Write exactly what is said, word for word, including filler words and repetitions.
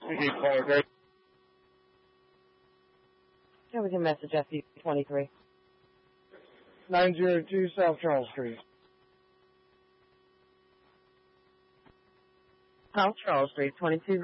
You call it right. Here we can message F U twenty-three. nine oh two South Charles Street. South Charles Street, twenty-two